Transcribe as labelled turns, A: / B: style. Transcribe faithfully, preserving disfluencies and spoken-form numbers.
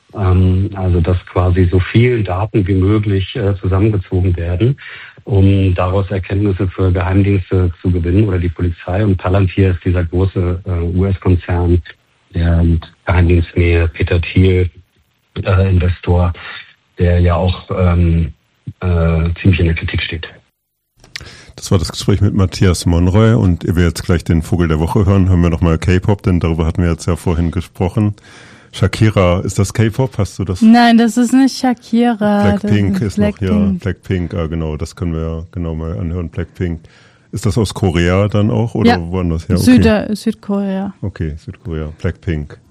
A: Ähm, also dass quasi so viele Daten wie möglich äh, zusammengezogen werden, um daraus Erkenntnisse für Geheimdienste zu gewinnen oder die Polizei. Und Palantir ist dieser große äh, U S-Konzern, der mit Geheimdienstnähe, Peter Thiel, äh, Investor, der ja auch ähm, äh, ziemlich in der Kritik steht.
B: Das war das Gespräch mit Matthias Monroy, und ihr werdet jetzt gleich den Vogel der Woche hören. Hören wir nochmal K-Pop, denn darüber hatten wir jetzt ja vorhin gesprochen. Shakira, ist das K-Pop? Hast du das?
C: Nein, das ist nicht Shakira.
B: Blackpink ist
C: Black
B: noch,
C: Pink.
B: ja, Blackpink, ah, genau, das können wir genau mal anhören, Blackpink. Ist das aus Korea dann auch, oder
C: ja.
B: woanders her? Okay.
C: Süd- Südkorea.
B: Okay, Südkorea, Blackpink.